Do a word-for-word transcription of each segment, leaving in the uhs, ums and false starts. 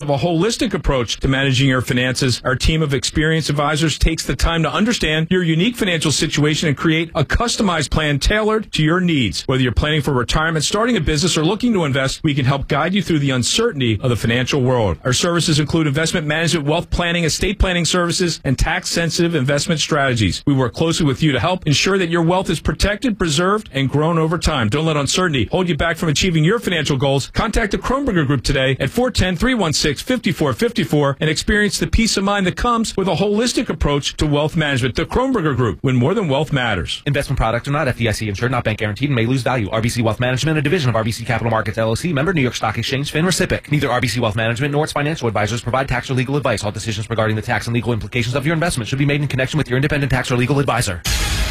have a holistic approach to managing your finances. Our team of experienced advisors takes the time to understand your unique financial situation and create a customized plan tailored to your needs. Whether you're planning for retirement, starting a business, or looking to invest, we can help guide you through the uncertainty of the financial world. Our services include investment management, wealth planning, estate planning services, and tax-sensitive investment strategies. We work closely with you to help ensure that your wealth is protected, preserved, and grown over time. Don't let uncertainty hold you back from achieving your financial goals. Contact the Kronberger Group today at four one zero, three one six, five four five four and experience the peace of mind that comes with a holistic approach to wealth management. The Kronberger Group, when more than wealth matters. Investment products are not F D I C insured, not bank guaranteed, and may lose value. R B C Wealth Management, a division of R B C Capital Markets, L L C, member New York Stock Exchange, FINRA S I P C. Neither R B C Wealth Management nor its financial advisors provide tax or legal advice. All decisions regarding the tax and legal implications of your investment should be made in connection with your independent tax or legal advisor.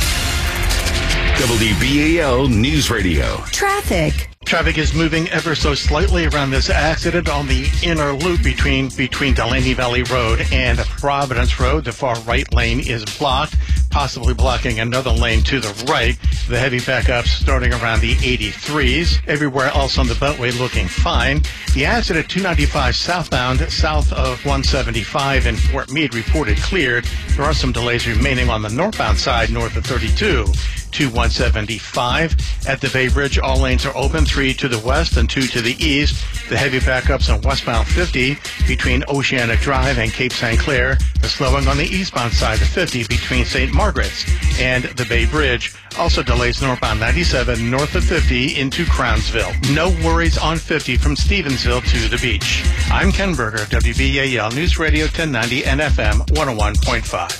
W B A L News Radio. Traffic. Traffic is moving ever so slightly around this accident on the inner loop between between Delaney Valley Road and Providence Road. The far right lane is blocked, possibly blocking another lane to the right. The heavy backups starting around the eighty-threes. Everywhere else on the Beltway looking fine. The accident two ninety-five southbound, south of one seventy-five in Fort Meade reported cleared. There are some delays remaining on the northbound side north of thirty-two. to one seventy-five. At the Bay Bridge, all lanes are open, three to the west and two to the east. The heavy backups on westbound fifty between Oceanic Drive and Cape Saint Clair. The slowing on the eastbound side of fifty between Saint Margaret's and the Bay Bridge. Also delays northbound ninety-seven north of fifty into Crownsville. No worries on fifty from Stevensville to the beach. I'm Ken Berger, W B A L News Radio ten ninety and F M one oh one point five.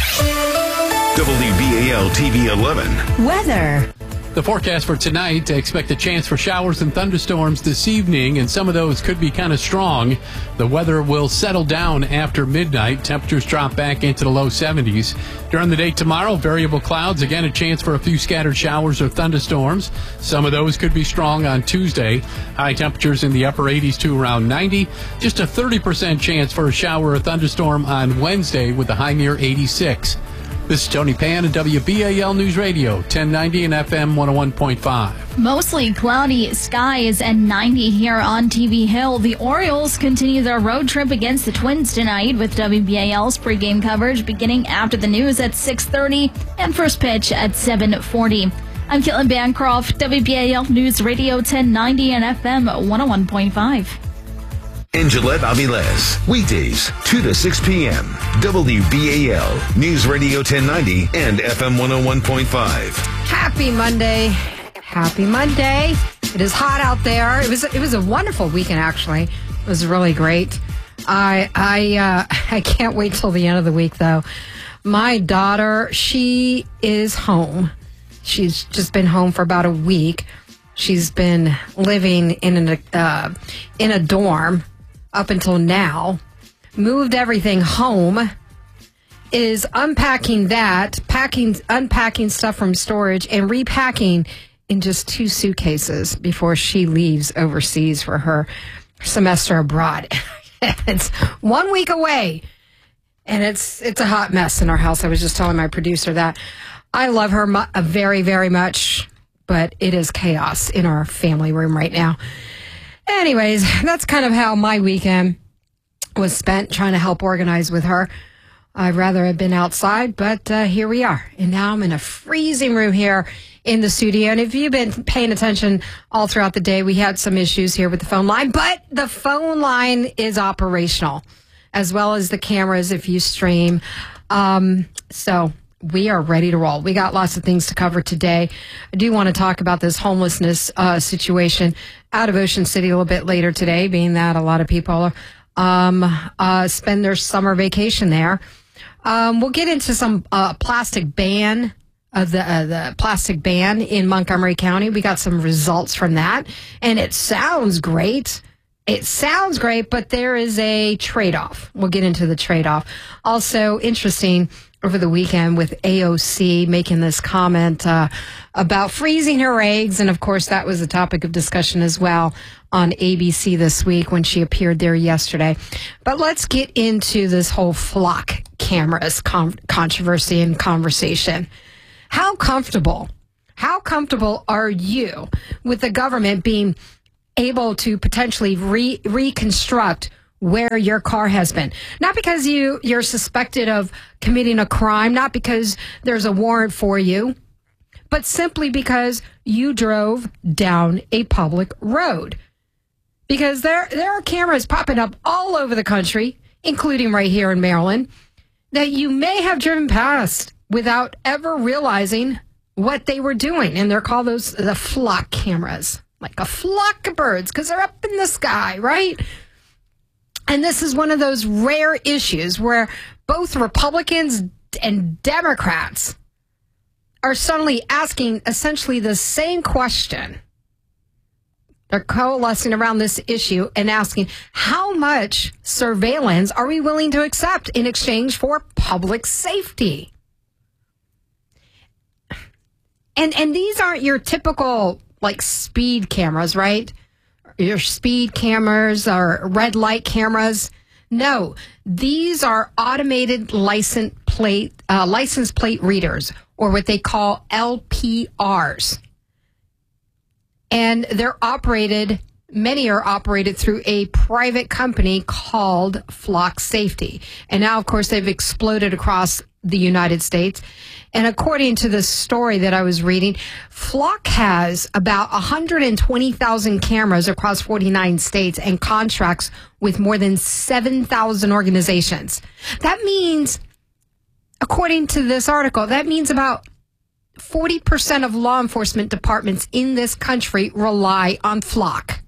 W B A L T V eleven. Weather. The forecast for tonight, expect a chance for showers and thunderstorms this evening, and some of those could be kind of strong. The weather will settle down after midnight. Temperatures drop back into the low seventies. During the day tomorrow, variable clouds. Again, a chance for a few scattered showers or thunderstorms. Some of those could be strong on Tuesday. High temperatures in the upper eighties to around ninety. Just a thirty percent chance for a shower or thunderstorm on Wednesday with a high near eighty-six. This is Tony Pan at W B A L News Radio, ten ninety and F M one oh one point five. Mostly cloudy skies and ninety here on T V Hill. The Orioles continue their road trip against the Twins tonight with W B A L's pregame coverage beginning after the news at six thirty and first pitch at seven forty. I'm Caitlin Bancroft, W B A L News Radio ten ninety and F M one oh one point five. In Gillette Aviles, weekdays, two to six p.m. W B A L, News Radio ten ninety and F M one oh one point five. Happy Monday. Happy Monday. It is hot out there. It was it was a wonderful weekend, actually. It was really great. I I uh, I can't wait till the end of the week, though. My daughter, she is home. She's just been home for about a week. She's been living in an uh, in a dorm up until now, moved everything home, is unpacking that, packing, unpacking stuff from storage, and repacking in just two suitcases before she leaves overseas for her semester abroad. It's one week away, and it's it's a hot mess in our house. I was just telling my producer that. I love her mu- very, very much, but it is chaos in our family room right now. Anyways, that's kind of how my weekend was spent, trying to help organize with her. I'd rather have been outside, but uh, here we are. And now I'm in a freezing room here in the studio. And if you've been paying attention all throughout the day, we had some issues here with the phone line, but the phone line is operational, as well as the cameras if you stream. Um, so we are ready to roll. We got lots of things to cover today. I do want to talk about this homelessness uh, situation out of Ocean City a little bit later today, being that a lot of people um, uh, spend their summer vacation there. Um, we'll get into some uh, plastic ban of the uh, the plastic ban in Montgomery County. We got some results from that, and it sounds great. It sounds great, but there is a trade-off. We'll get into the trade-off. Also interesting over the weekend with A O C making this comment uh, about freezing her eggs. And, of course, that was a topic of discussion as well on A B C this week when she appeared there yesterday. But let's get into this whole flock cameras con- controversy and conversation. How comfortable, how comfortable are you with the government being able to potentially re- reconstruct where your car has been. Not because you, you're suspected of committing a crime, not because there's a warrant for you, but simply because you drove down a public road. Because there, there are cameras popping up all over the country, including right here in Maryland, that you may have driven past without ever realizing what they were doing. And they're called those the flock cameras, like a flock of birds, because they're up in the sky, right? And this is one of those rare issues where both Republicans and Democrats are suddenly asking essentially the same question. They're coalescing around this issue and asking, how much surveillance are we willing to accept in exchange for public safety? And and these aren't your typical, like, speed cameras, right? Your speed cameras or red light cameras. No, these are automated license plate, uh, license plate readers, or what they call L P Rs. And they're operated, many are operated through a private company called Flock Safety. And now, of course, they've exploded across the United States. And according to the story that I was reading, Flock has about one hundred twenty thousand cameras across forty-nine states and contracts with more than seven thousand organizations. That means, according to this article, that means about forty percent of law enforcement departments in this country rely on Flock.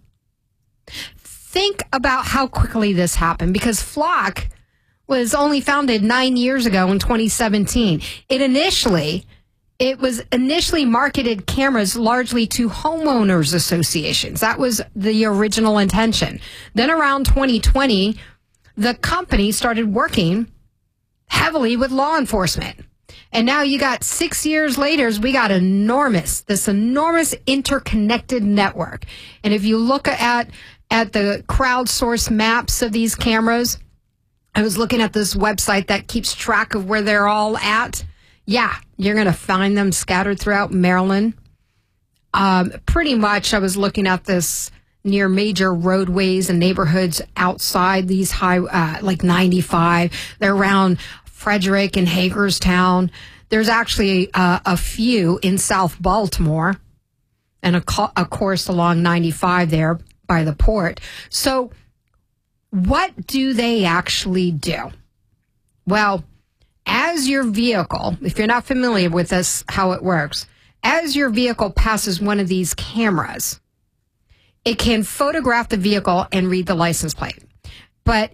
Think about how quickly this happened, because Flock was only founded nine years ago in twenty seventeen. It initially, it was initially marketed cameras largely to homeowners associations. That was the original intention. Then around twenty twenty, the company started working heavily with law enforcement. And now you got six years later, we got enormous, this enormous interconnected network. And if you look at, at the crowdsourced maps of these cameras, I was looking at this website that keeps track of where they're all at. Yeah, you're going to find them scattered throughout Maryland. Um, pretty much, I was looking at this near major roadways and neighborhoods outside these high, uh, like ninety-five. They're around Frederick and Hagerstown. There's actually uh, a few in South Baltimore, and a, co- a course along ninety-five there by the port. So what do they actually do? Well, as your vehicle, if you're not familiar with this, how it works, as your vehicle passes one of these cameras, it can photograph the vehicle and read the license plate. But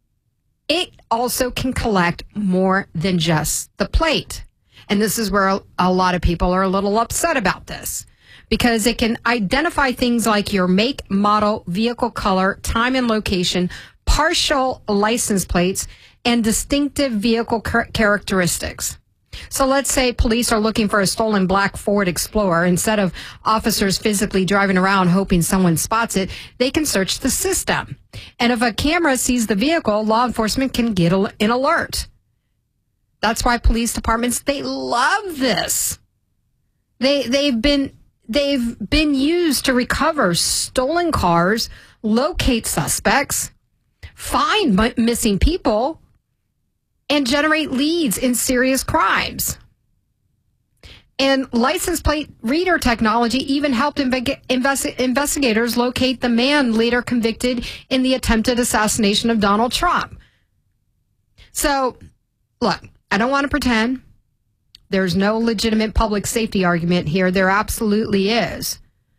it also can collect more than just the plate. And this is where a lot of people are a little upset about this, because it can identify things like your make, model, vehicle color, time and location, partial license plates, and distinctive vehicle char- characteristics. So let's say police are looking for a stolen black Ford Explorer. Instead of officers physically driving around hoping someone spots it, they can search the system. And if a camera sees the vehicle, law enforcement can get an alert. That's why police departments, they love this. They, they've been, they've been used to recover stolen cars, locate suspects, find m- missing people, and generate leads in serious crimes. And license plate reader technology even helped inve- investi- investigators locate the man later convicted in the attempted assassination of Donald Trump. So, look, I don't want to pretend there's no legitimate public safety argument here. There absolutely is.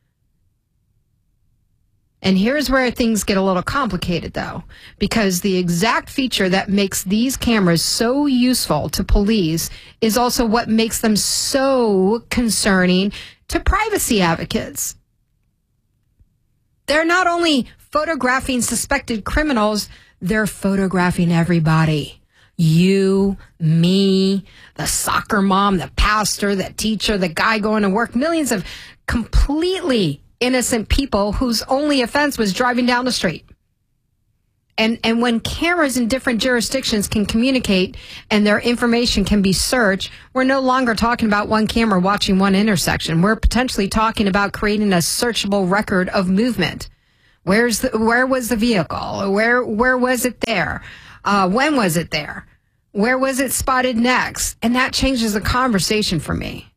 And here's where things get a little complicated, though, because the exact feature that makes these cameras so useful to police is also what makes them so concerning to privacy advocates. They're not only photographing suspected criminals, they're photographing everybody. You, me, the soccer mom, the pastor, the teacher, the guy going to work, millions of completely innocent people whose only offense was driving down the street. And and when cameras in different jurisdictions can communicate and their information can be searched, we're no longer talking about one camera watching one intersection. We're potentially talking about creating a searchable record of movement, Where's the, where was the vehicle? Where where was it there? Uh, when was it there? Where was it spotted next? And that changes the conversation for me.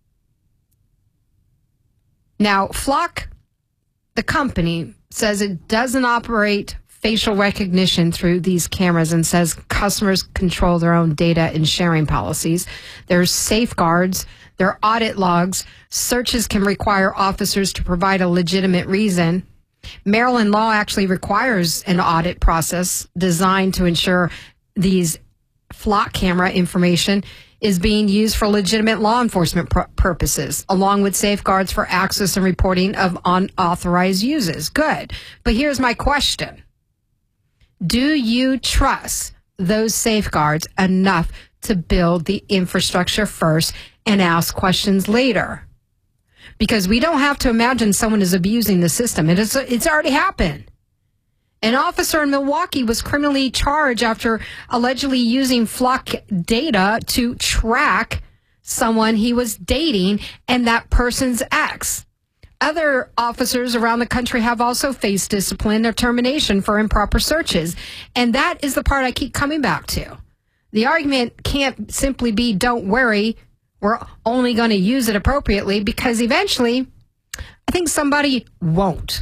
Now, Flock, the company, says it doesn't operate facial recognition through these cameras and says customers control their own data and sharing policies. There's safeguards. There are audit logs. Searches can require officers to provide a legitimate reason. Maryland law actually requires an audit process designed to ensure these Flock camera information is being used for legitimate law enforcement pr- purposes, along with safeguards for access and reporting of unauthorized uses. Good. But here's my question. Do you trust those safeguards enough to build the infrastructure first and ask questions later? Because we don't have to imagine someone is abusing the system. It is, it's already happened. An officer in Milwaukee was criminally charged after allegedly using Flock data to track someone he was dating and that person's ex. Other officers around the country have also faced discipline or termination for improper searches. And that is the part I keep coming back to. The argument can't simply be, don't worry, we're only going to use it appropriately, because eventually I think somebody won't.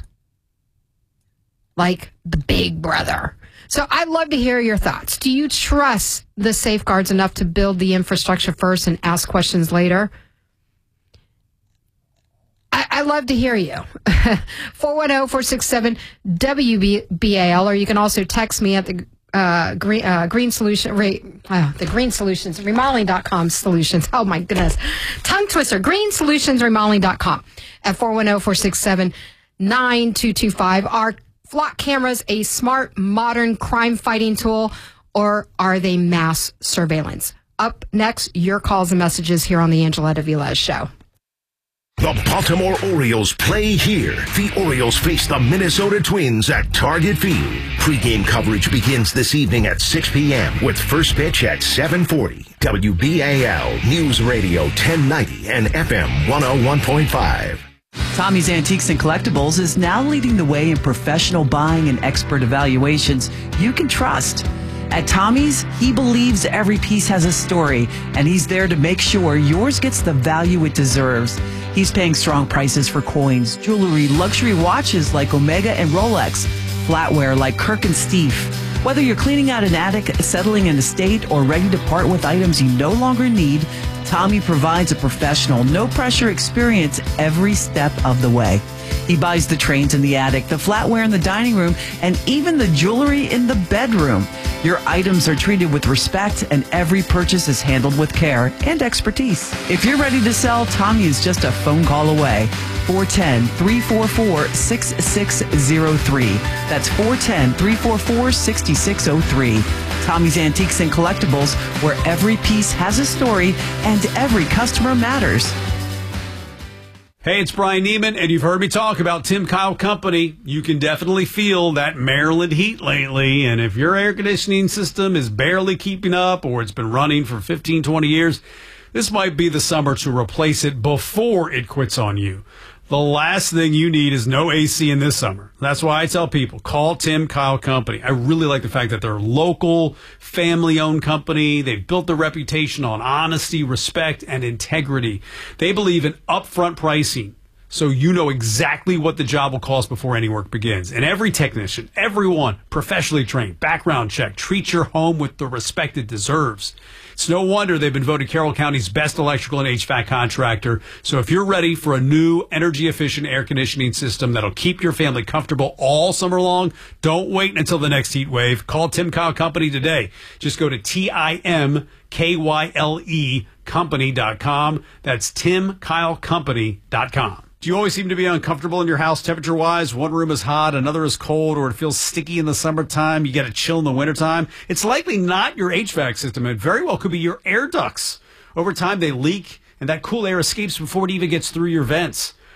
Like the big brother. So I'd love to hear your thoughts. Do you trust the safeguards enough to build the infrastructure first and ask questions later? I, I love to hear you. four one zero, four six seven, W B A L, or you can also text me at the uh, green, uh, green solution, re, uh, the green solutions, remodeling dot com solutions. Oh my goodness. Tongue twister. green solutions remodeling dot com at four one zero, four six seven, nine two two five. Are Flock cameras a smart, modern crime-fighting tool, or are they mass surveillance? Up next, your calls and messages here on the Angeletta Vilez Show. The Baltimore Orioles play here. The Orioles face the Minnesota Twins at Target Field. Pre-game coverage begins this evening at six p.m. with first pitch at seven forty. W B A L News Radio ten ninety and F M one oh one point five. Tommy's Antiques and Collectibles is now leading the way in professional buying and expert evaluations you can trust. At Tommy's, he believes every piece has a story, and he's there to make sure yours gets the value it deserves. He's paying strong prices for coins, jewelry, luxury watches like Omega and Rolex, flatware like Kirk and Steve. Whether you're cleaning out an attic, settling an estate, or ready to part with items you no longer need, Tommy provides a professional, no-pressure experience every step of the way. He buys the trains in the attic, the flatware in the dining room, and even the jewelry in the bedroom. Your items are treated with respect, and every purchase is handled with care and expertise. If you're ready to sell, Tommy is just a phone call away. four one zero, three four four, six six zero three. That's four one zero, three four four, six six zero three. Tommy's Antiques and Collectibles, where every piece has a story and every customer matters. Hey, it's Brian Neiman, and you've heard me talk about Tim Kyle Company. You can definitely feel that Maryland heat lately, and if your air conditioning system is barely keeping up or it's been running for fifteen, twenty years, this might be the summer to replace it before it quits on you. The last thing you need is no A C in this summer. That's why I tell people, call Tim Kyle Company. I really like the fact that they're a local, family-owned company. They've built their reputation on honesty, respect, and integrity. They believe in upfront pricing, so you know exactly what the job will cost before any work begins. And every technician, everyone, professionally trained, background check, treat your home with the respect it deserves. It's no wonder they've been voted Carroll County's best electrical and H V A C contractor. So if you're ready for a new energy-efficient air conditioning system that'll keep your family comfortable all summer long, don't wait until the next heat wave. Call Tim Kyle Company today. Just go to T I M K Y L E company dot com. That's Tim Kyle Company dot com. Do you always seem to be uncomfortable in your house temperature-wise? One room is hot, another is cold, or it feels sticky in the summertime. You get a chill in the wintertime. It's likely not your H V A C system. It very well could be your air ducts. Over time, they leak, and that cool air escapes before it even gets through your vents.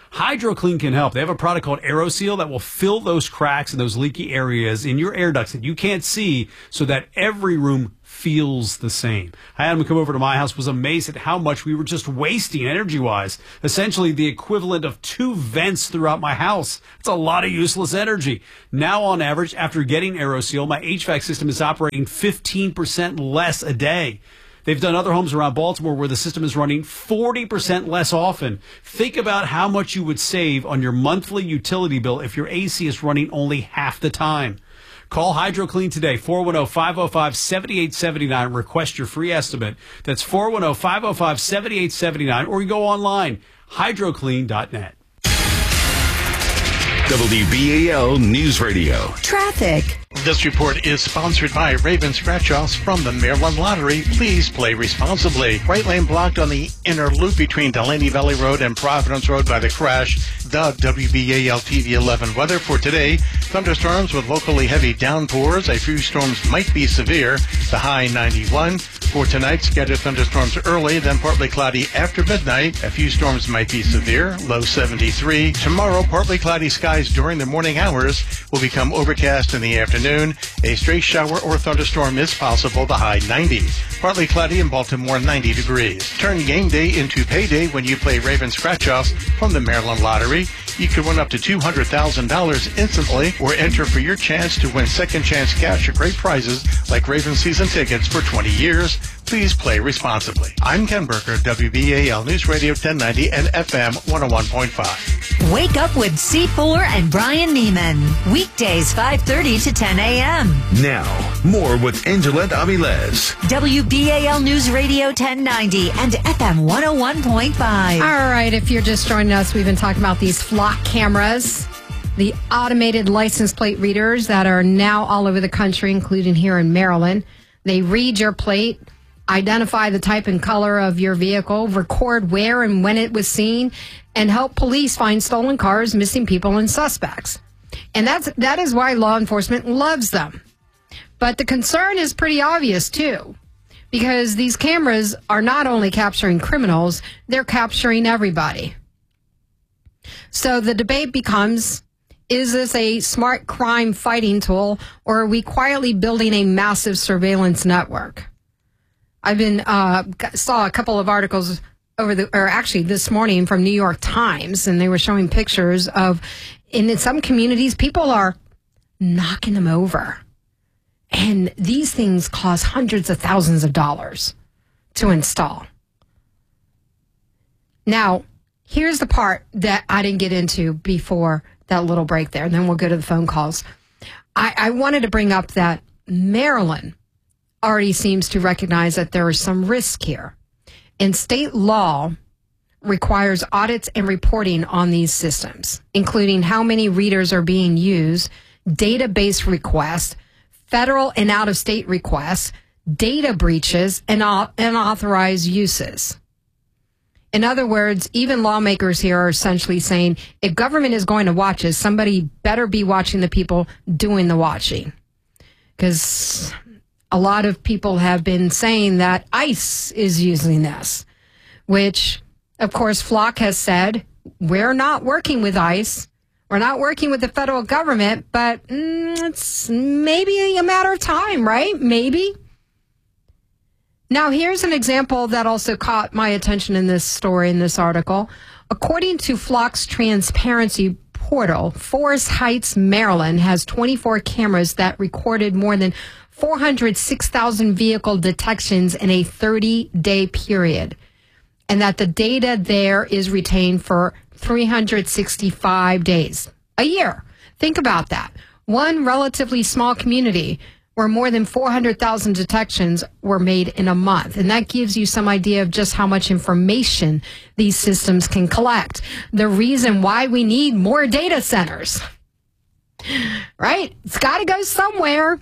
HydroClean can help. They have a product called AeroSeal that will fill those cracks and those leaky areas in your air ducts that you can't see so that every room feels the same. I had him come over to my house, was amazed at how much we were just wasting energy-wise. Essentially the equivalent of two vents throughout my house. It's a lot of useless energy. Now, on average, after getting AeroSeal, my H V A C system is operating fifteen percent less a day. They've done other homes around Baltimore where the system is running forty percent less often. Think about how much you would save on your monthly utility bill if your A C is running only half the time. Call HydroClean today, four one zero, five zero five, seven eight seven nine. Request your free estimate. That's four one zero, five zero five, seven eight seven nine. Or you go online, hydroclean dot net. W B A L News Radio. Traffic. This report is sponsored by Raven Scratch-Offs from the Maryland Lottery. Please play responsibly. Right lane blocked on the inner loop between Delaney Valley Road and Providence Road by the crash. The W B A L T V eleven weather for today. Thunderstorms with locally heavy downpours. A few storms might be severe. The high ninety-one. For tonight, scattered thunderstorms early, then partly cloudy after midnight. A few storms might be severe. Low seventy-three. Tomorrow, partly cloudy skies during the morning hours will become overcast in the afternoon. A stray shower or thunderstorm is possible. The high ninety. Partly cloudy in Baltimore, ninety degrees. Turn game day into payday when you play Raven Scratch-Offs from the Maryland Lottery. You can win up to two hundred thousand dollars instantly or enter for your chance to win second chance cash or great prizes like Raven season tickets for twenty years. Please play responsibly. I'm Ken Berger, W B A L News Radio ten ninety and F M one oh one point five. Wake up with C four and Brian Neiman. Weekdays five thirty to ten a.m. Now, more with Angela Aviles. W B A L News Radio ten ninety and F M one oh one point five. All right, if you're just joining us, we've been talking about these flock cameras, the automated license plate readers that are now all over the country, including here in Maryland. They read your plate, identify the type and color of your vehicle, record where and when it was seen, and help police find stolen cars, missing people, and suspects. And that's that is why law enforcement loves them. But the concern is pretty obvious, too, because these cameras are not only capturing criminals, they're capturing everybody. So the debate becomes, is this a smart crime fighting tool, or are we quietly building a massive surveillance network? I've been uh, saw a couple of articles over the, or actually this morning from New York Times, and they were showing pictures of, in some communities, people are knocking them over. And these things cost hundreds of thousands of dollars to install. Now, here's the part that I didn't get into before that little break there, and then we'll go to the phone calls. I, I wanted to bring up that Maryland already seems to recognize that there is some risk here. And state law requires audits and reporting on these systems, including how many readers are being used, database requests, federal and out-of-state requests, data breaches, and unauthorized uses. In other words, even lawmakers here are essentially saying, if government is going to watch us, somebody better be watching the people doing the watching. Because a lot of people have been saying that ICE is using this, which, of course, Flock has said, we're not working with ICE. We're not working with the federal government, but mm, it's maybe a matter of time, right? Maybe. Now, here's an example that also caught my attention in this story, in this article. According to Flock's transparency portal, Forest Heights, Maryland has twenty-four cameras that recorded more than four hundred six thousand vehicle detections in a thirty-day period, and that the data there is retained for three hundred sixty-five days, a year. Think about that. One relatively small community where more than four hundred thousand detections were made in a month. And that gives you some idea of just how much information these systems can collect. The reason why we need more data centers, right? It's got to go somewhere.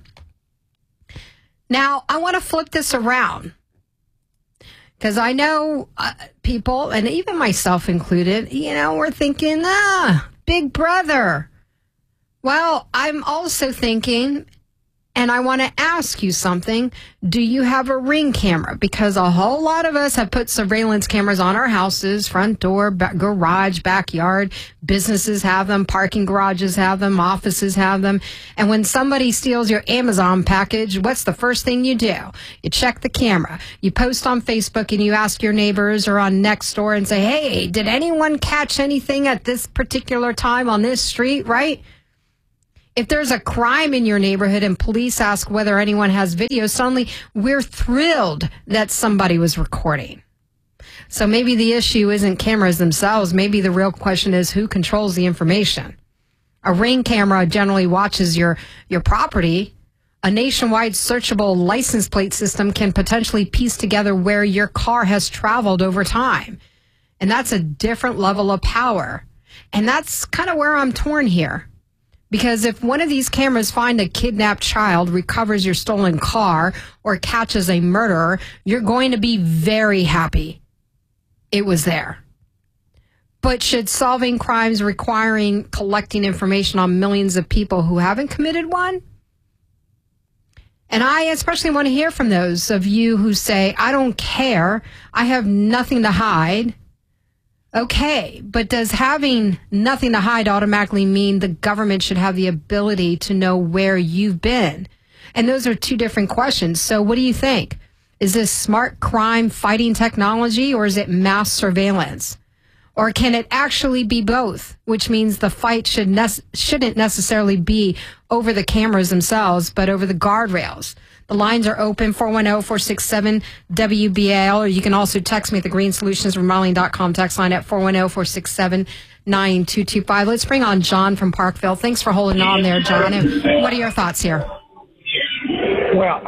Now, I want to flip this around, because I know uh, people, and even myself included, you know, we're thinking, ah, Big Brother. Well, I'm also thinking, And I want to ask you something. Do you have a Ring camera? Because a whole lot of us have put surveillance cameras on our houses, front door, ba- garage, backyard. Businesses have them. Parking garages have them. Offices have them. And when somebody steals your Amazon package, what's the first thing you do? You check the camera. You post on Facebook and you ask your neighbors or on Nextdoor and say, hey, did anyone catch anything at this particular time on this street, right? If there's a crime in your neighborhood and police ask whether anyone has video, suddenly we're thrilled that somebody was recording. So maybe the issue isn't cameras themselves. Maybe the real question is who controls the information. A Ring camera generally watches your, your property. A nationwide searchable license plate system can potentially piece together where your car has traveled over time. And that's a different level of power. And that's kind of where I'm torn here. Because if one of these cameras find a kidnapped child, recovers your stolen car, or catches a murderer, you're going to be very happy it was there. But should solving crimes requiring collecting information on millions of people who haven't committed one? And I especially want to hear from those of you who say, I don't care, I have nothing to hide. Okay, but does having nothing to hide automatically mean the government should have the ability to know where you've been? And those are two different questions. So what do you think? Is this smart crime fighting technology, or is it mass surveillance? Or can it actually be both, which means the fight should ne- shouldn't necessarily be over the cameras themselves, but over the guardrails? The lines are open, four one zero, four six seven, W B A L, or you can also text me at the green solutions remodeling dot com text line at four one zero, four six seven, nine two two five. Let's bring on John from Parkville. Thanks for holding on there, John. And what are your thoughts here? Well,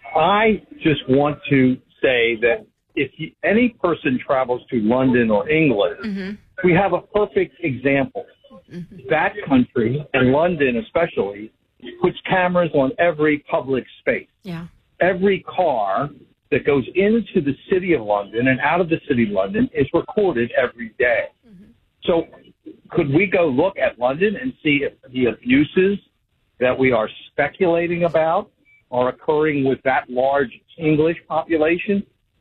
I just want to say that if you, any person travels to London or England, mm-hmm. we have a perfect example. Mm-hmm. That country, and London especially, puts cameras on every public space. Yeah. Every car that goes into the city of London and out of the city of London is recorded every day. Mm-hmm. So could we go look at London and see if the abuses that we are speculating about are occurring with that large English population?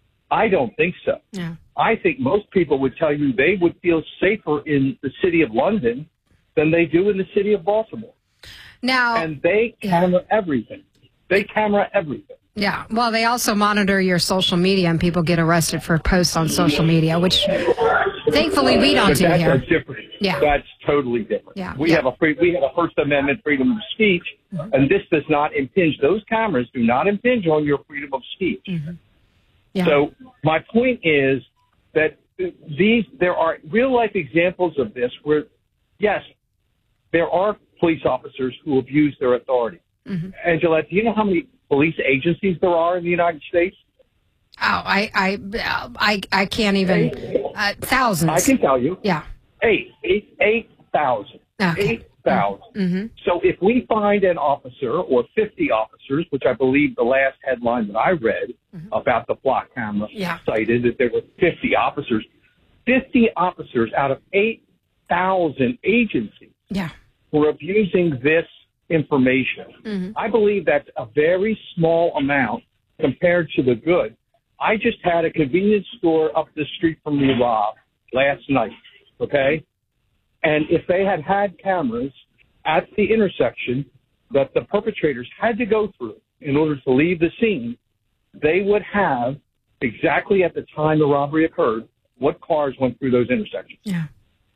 I don't think so. Yeah. I think most people would tell you they would feel safer in the city of London than they do in the city of Baltimore. Now, and they camera yeah. everything. They camera everything. Yeah. Well, they also monitor your social media, and people get arrested for posts on social media, which thankfully we don't but do that's here. That's different. Yeah. That's totally different. Yeah. We yeah. have a free, we have a First Amendment freedom of speech, mm-hmm. and this does not impinge. Those cameras do not impinge on your freedom of speech. Mm-hmm. Yeah. So my point is that these there are real life examples of this where, yes, there are police officers who abuse their authority. Mm-hmm. Angela, do you know how many police agencies there are in the United States? Oh, I, I, I, I can't even. Uh, thousands. I can tell you. Yeah. Eight, eight, eight thousand. Okay. Eight thousand. Mm-hmm. So if we find an officer or fifty officers, which I believe the last headline that I read mm-hmm. about the flock camera yeah. cited that there were fifty officers, fifty officers out of eight thousand agencies. Yeah. Were abusing this information. Mm-hmm. I believe that's a very small amount compared to the good. I just had a convenience store up the street from me robbed last night, okay? And if they had had cameras at the intersection that the perpetrators had to go through in order to leave the scene, they would have, exactly at the time the robbery occurred, what cars went through those intersections. Yeah.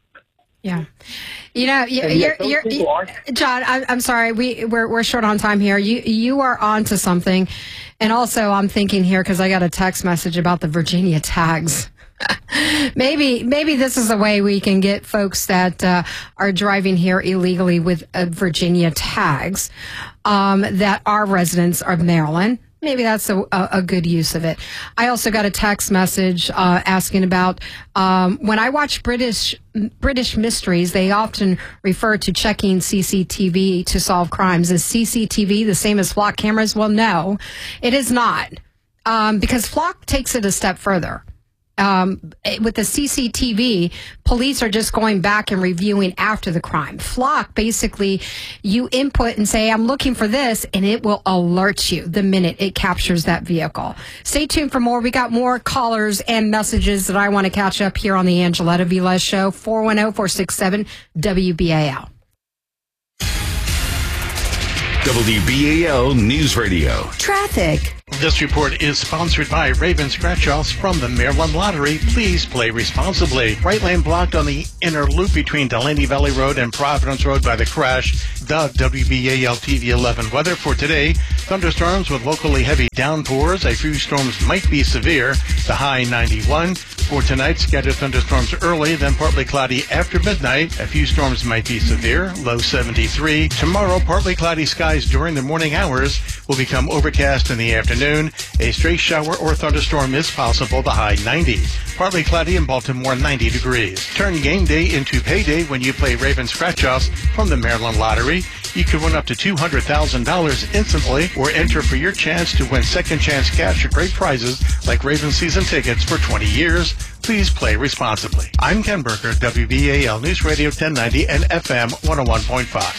Yeah. You know, you're, you're, you're, you're John, I, I'm sorry. We, we're, we're short on time here. You, you are on to something. And also I'm thinking here, cause I got a text message about the Virginia tags. maybe, maybe this is a way we can get folks that uh, are driving here illegally with uh, Virginia tags, um, that are residents of Maryland. Maybe that's a, a good use of it. I also got a text message uh, asking about um, when I watch British British mysteries, they often refer to checking C C T V to solve crimes. Is C C T V the same as flock cameras? Well, no, it is not, um, because flock takes it a step further. um, with the C C T V, police are just going back and reviewing after the crime. Flock, basically, you input and say, I'm looking for this, and it will alert you the minute it captures that vehicle. Stay tuned for more. We got more callers and messages that I want to catch up here on the Angeletta Velez Show. four one zero, four six seven, W B A L. W B A L News Radio. Traffic. This report is sponsored by Raven Scratch-Offs from the Maryland Lottery. Please play responsibly. Right lane blocked on the inner loop between Delaney Valley Road and Providence Road by the crash. The W B A L T V eleven weather for today. Thunderstorms with locally heavy downpours. A few storms might be severe. The high ninety-one. For tonight, scattered thunderstorms early, then partly cloudy after midnight. A few storms might be severe. Low seventy-three. Tomorrow, partly cloudy skies during the morning hours will become overcast in the afternoon. A stray shower or thunderstorm is possible. The high ninety. Partly cloudy in Baltimore, ninety degrees. Turn game day into payday when you play Raven Scratch-Offs from the Maryland Lottery. You can win up to two hundred thousand dollars instantly or enter for your chance to win second chance cash or great prizes like Raven season tickets for twenty years. Please play responsibly. I'm Ken Berger, W B A L News Radio ten ninety and F M one oh one point five.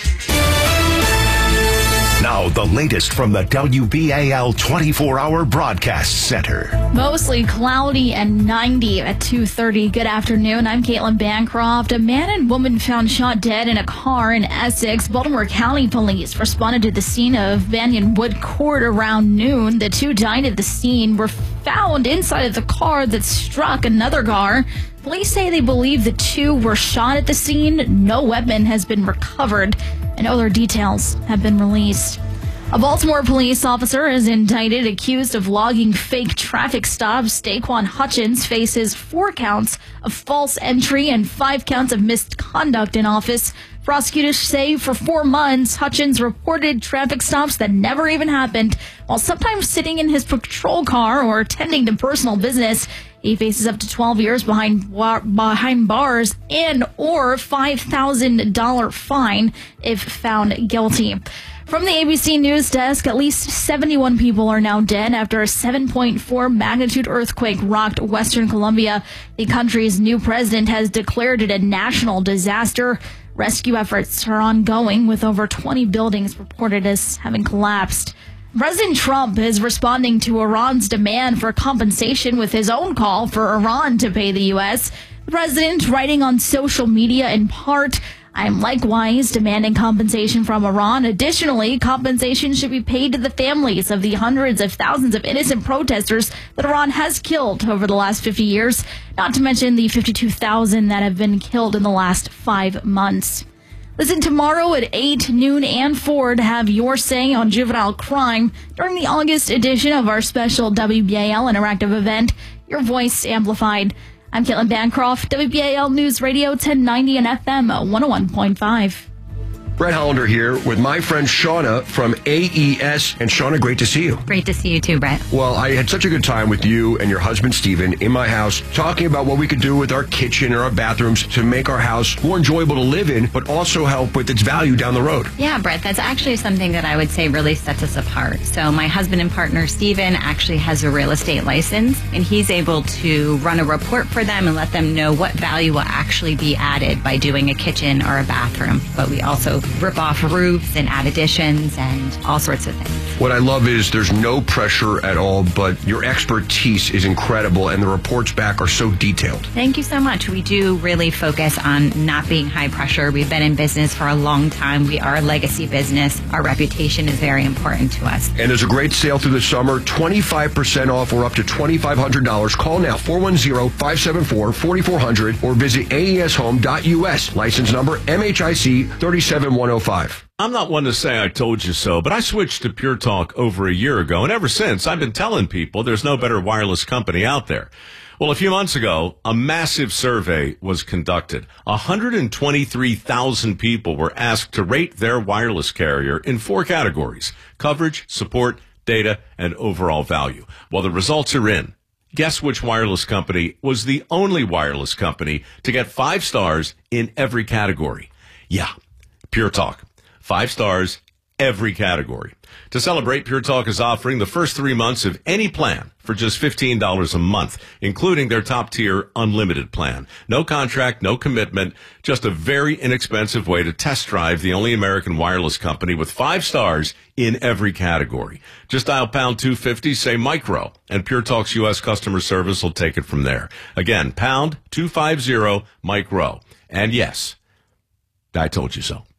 Now, the latest from the W B A L twenty-four hour Broadcast Center. Mostly cloudy and ninety at two thirty. Good afternoon. I'm Caitlin Bancroft. A man and woman found shot dead in a car in Essex. Baltimore County Police responded to the scene of Banyan Wood Court around noon. The two died at the scene were found inside of the car that struck another car. Police say they believe the two were shot at the scene. No weapon has been recovered, and other details have been released. A Baltimore police officer is indicted, accused of logging fake traffic stops. Daquan Hutchins faces four counts of false entry and five counts of misconduct in office. Prosecutors say for four months, Hutchins reported traffic stops that never even happened, while sometimes sitting in his patrol car or attending to personal business. He faces up to twelve years behind behind bars and or five thousand dollars fine if found guilty. From the A B C News Desk, at least seventy-one people are now dead after a seven point four magnitude earthquake rocked Western Colombia. The country's new president has declared it a national disaster. Rescue efforts are ongoing, with over twenty buildings reported as having collapsed. President Trump is responding to Iran's demand for compensation with his own call for Iran to pay the U S. The president, writing on social media in part, I am likewise demanding compensation from Iran. Additionally, compensation should be paid to the families of the hundreds of thousands of innocent protesters that Iran has killed over the last fifty years, not to mention the fifty-two thousand that have been killed in the last five months. Listen tomorrow at eight, noon, and four to have your say on juvenile crime during the August edition of our special W B A L interactive event, Your Voice Amplified. I'm Caitlin Bancroft, W B A L News Radio ten ninety and F M one oh one point five. Brett Hollander here with my friend Shauna from A E S. And Shauna, great to see you. Great to see you too, Brett. Well, I had such a good time with you and your husband, Steven, in my house, talking about what we could do with our kitchen or our bathrooms to make our house more enjoyable to live in, but also help with its value down the road. Yeah, Brett, that's actually something that I would say really sets us apart. So my husband and partner, Steven, actually has a real estate license, and he's able to run a report for them and let them know what value will actually be added by doing a kitchen or a bathroom. But we also rip off roofs and add additions and all sorts of things. What I love is there's no pressure at all, but your expertise is incredible, and the reports back are so detailed. Thank you so much. We do really focus on not being high pressure. We've been in business for a long time. We are a legacy business. Our reputation is very important to us. And there's a great sale through the summer, twenty-five percent off or up to twenty-five hundred dollars. Call now, four one zero, five seven four, four four zero zero, or visit A E S home dot U S. License number M H I C three seven one zero five. I'm not one to say I told you so, but I switched to Pure Talk over a year ago, and ever since, I've been telling people there's no better wireless company out there. Well, a few months ago, a massive survey was conducted. one hundred twenty-three thousand people were asked to rate their wireless carrier in four categories: coverage, support, data, and overall value. Well, the results are in. Guess which wireless company was the only wireless company to get five stars in every category? Yeah, Pure Talk. Five stars, every category. To celebrate, Pure Talk is offering the first three months of any plan for just fifteen dollars a month, including their top-tier unlimited plan. No contract, no commitment, just a very inexpensive way to test drive the only American wireless company with five stars in every category. Just dial pound two fifty, say micro, and Pure Talk's U S customer service will take it from there. Again, pound two fifty, micro. And yes, I told you so.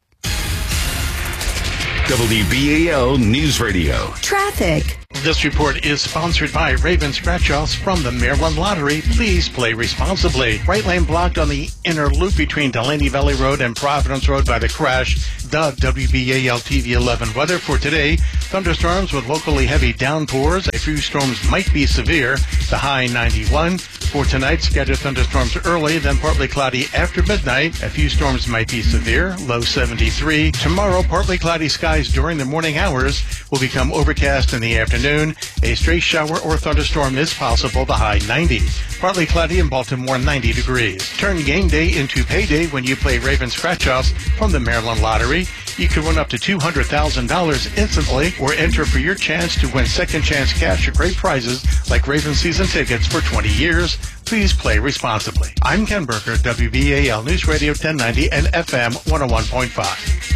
W B A L News Radio. Traffic. This report is sponsored by Raven Scratch-Offs from the Maryland Lottery. Please play responsibly. Right lane blocked on the inner loop between Delaney Valley Road and Providence Road by the crash. The W B A L T V eleven weather for today. Thunderstorms with locally heavy downpours. A few storms might be severe. The high ninety-one. For tonight, scattered thunderstorms early, then partly cloudy after midnight. A few storms might be severe. Low seventy-three. Tomorrow, partly cloudy skies during the morning hours will become overcast in the afternoon. A stray shower or thunderstorm is possible. The high ninety. Partly cloudy in Baltimore, ninety degrees. Turn game day into payday when you play Raven Scratch-Offs from the Maryland Lottery. You can win up to two hundred thousand dollars instantly or enter for your chance to win second chance cash or great prizes like Raven season tickets for twenty years. Please play responsibly. I'm Ken Berger, W B A L News Radio ten ninety and F M one oh one point five.